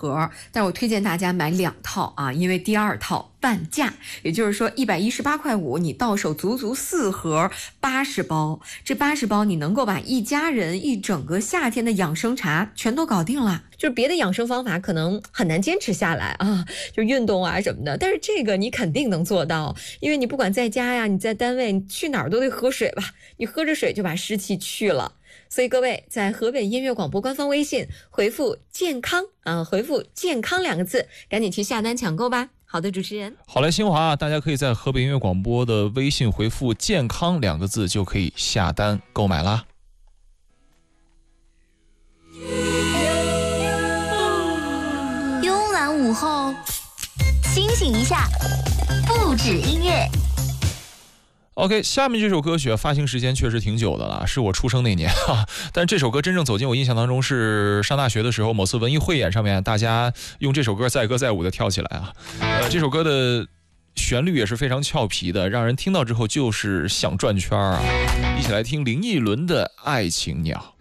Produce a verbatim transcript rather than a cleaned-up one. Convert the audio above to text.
盒，但我推荐大家买两套啊，因为第二套半价，也就是说一百一十八块五，你到手足足四盒八十包，这八十包你能够把一家人一整个夏天的养生茶全都搞定了。就是别的养生方法可能很难坚持下来啊，就运动啊什么的，但是这个你肯定能做到，因为你不管在家呀，你在单位，你去哪儿都得喝水吧，你喝着水就把湿气去了。所以各位在河北音乐广播官方微信回复健康啊，回复健康两个字，赶紧去下单抢购吧。好的，主持人。 好嘞，新华，大家可以在河北音乐广播的微信回复健康两个字就可以下单购买啦。 慵懒午后，清醒一下，不止音乐。 OK， 下面这首歌曲发行时间确实挺久的了，是我出生那年哈。但这首歌真正走进我印象当中是上大学的时候，某次文艺汇演上面，大家用这首歌载歌载舞的跳起来啊。呃，这首歌的旋律也是非常俏皮的，让人听到之后就是想转圈啊。一起来听林忆伦的《爱情鸟》。